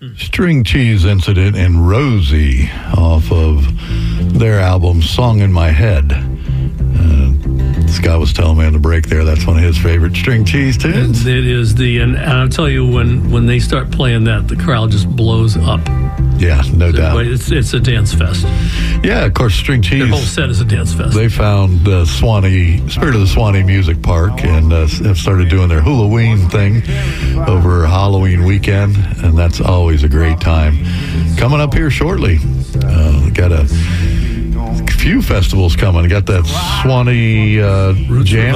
String Cheese Incident and Rosie off of their album Song in My Head. Scott was telling me on the break there that's one of his favorite String Cheese tunes. It is and I'll tell you, when they start playing that, the crowd just blows up. Yeah, no doubt. It's a dance fest. Yeah, of course, String Cheese. Their whole set is a dance fest. They found the Spirit of the Swanee Music Park and have started doing their Halloween thing over Halloween weekend, and that's always a great time. Coming up here shortly, got a few festivals coming. Got that Swanee Jam